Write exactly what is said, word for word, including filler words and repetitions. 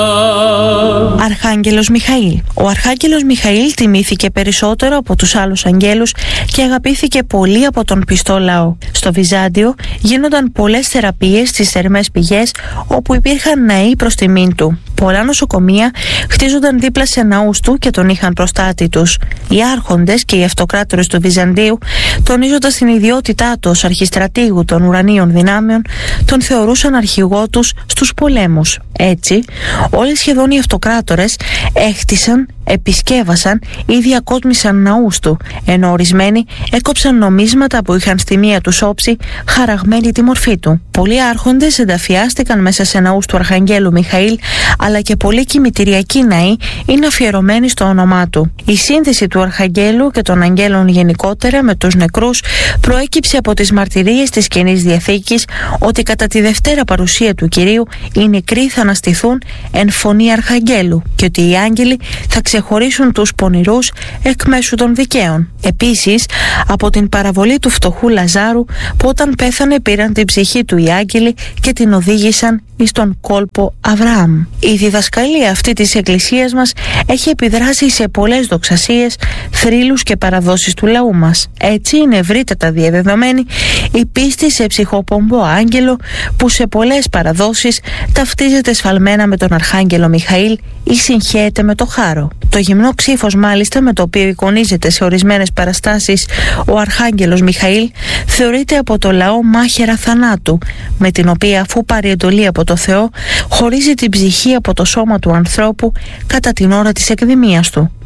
Αρχάγγελος Μιχαήλ. Ο Αρχάγγελος Μιχαήλ τιμήθηκε περισσότερο από τους άλλους αγγέλους και αγαπήθηκε πολύ από τον πιστό λαό. Στο Βυζάντιο γίνονταν πολλές θεραπείες στις θερμές πηγές όπου υπήρχαν ναοί προς τιμήν του. Πολλά νοσοκομεία χτίζονταν δίπλα σε ναούς του και τον είχαν προστάτη τους. Οι άρχοντες και οι αυτοκράτορες του Βυζαντίου, τονίζοντας την ιδιότητά του ως αρχιστρατήγου των ουρανίων δυνάμεων, τον θεωρούσαν αρχηγό τους στους πολέμους. Έτσι, όλοι σχεδόν οι αυτοκράτορες έχτισαν, επισκέβασαν ή διακόσμησαν ναούς του, ενώ ορισμένοι έκοψαν νομίσματα που είχαν στη μία τους όψη χαραγμένη τη μορφή του. Πολλοί άρχοντες ενταφιάστηκαν μέσα σε ναούς του Αρχαγγέλου Μιχαήλ, αλλά και πολλοί κημητηριακοί ναοί είναι αφιερωμένοι στο όνομά του. Η σύνδεση του Αρχαγγέλου και των αγγέλων γενικότερα με τους νεκρούς προέκυψε από τις μαρτυρίες της Καινής Διαθήκης ότι κατά τη Δευτέρα παρουσία του Κυρίου οι νεκροί θα αναστηθούν εν φωνή Αρχαγγέλου και ότι οι άγγελοι θα ξεχωρίσουν τους πονηρούς εκ μέσου των δικαίων. Επίσης, από την παραβολή του φτωχού Λαζάρου που όταν πέθανε πήραν την ψυχή του οι άγγελοι και την οδήγησαν εις τον κόλπο Αβραάμ. Η διδασκαλία αυτή της Εκκλησίας μας έχει επιδράσει σε πολλές δοξασίες, θρύλους και παραδόσεις του λαού μας. Έτσι είναι ευρύτατα διαδεδομένη η πίστη σε ψυχοπομπό άγγελο που σε πολλές παραδόσεις ταυτίζεται σφαλμένα με τον Αρχάγγελο Μιχαήλ ή συγχέεται με το χάρο. Το γυμνό ξύφος μάλιστα με το οποίο εικονίζεται σε ορισμένες παραστάσεις ο Αρχάγγελος Μιχαήλ θεωρείται από το λαό μάχαιρα θανάτου, με την οποία αφού πάρει εντολή από το Θεό χωρίζει την ψυχή από το σώμα του ανθρώπου κατά την ώρα της εκδημίας του.